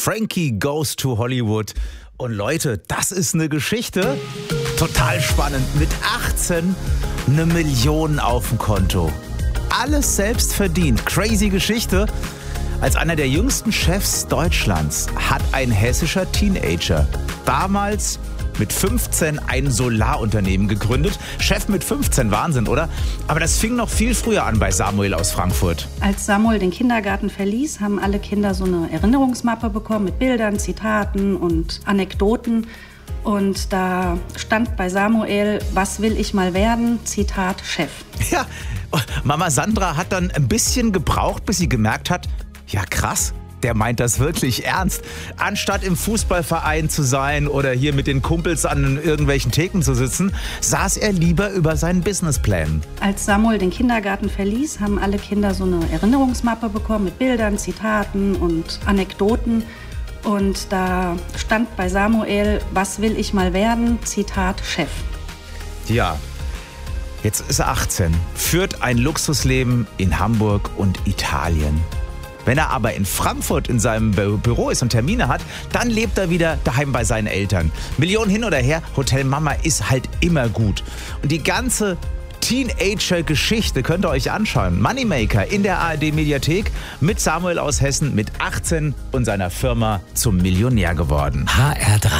Frankie Goes to Hollywood. Und Leute, das ist eine Geschichte. Total spannend. Mit 18 1 Million auf dem Konto. Alles selbst verdient. Crazy Geschichte. Als einer der jüngsten Chefs Deutschlands hat ein hessischer Teenager damals mit 15 ein Solarunternehmen gegründet. Chef mit 15, Wahnsinn, oder? Aber das fing noch viel früher an bei Samuel aus Frankfurt. Als Samuel den Kindergarten verließ, haben alle Kinder so eine Erinnerungsmappe bekommen mit Bildern, Zitaten und Anekdoten. Und da stand bei Samuel, was will ich mal werden? Zitat Chef. Ja, Mama Sandra hat dann ein bisschen gebraucht, bis sie gemerkt hat, ja krass, der meint das wirklich ernst. Anstatt im Fußballverein zu sein oder hier mit den Kumpels an irgendwelchen Theken zu sitzen, saß er lieber über seinen Businessplänen. Als Samuel den Kindergarten verließ, haben alle Kinder so eine Erinnerungsmappe bekommen mit Bildern, Zitaten und Anekdoten. Und da stand bei Samuel, was will ich mal werden? Zitat Chef. Ja, jetzt ist er 18, führt ein Luxusleben in Hamburg und Italien. Wenn er aber in Frankfurt in seinem Büro ist und Termine hat, dann lebt er wieder daheim bei seinen Eltern. Millionen hin oder her, Hotel Mama ist halt immer gut. Und die ganze Teenager-Geschichte könnt ihr euch anschauen. Moneymaker in der ARD-Mediathek mit Samuel aus Hessen mit 18 und seiner Firma zum Millionär geworden. HR3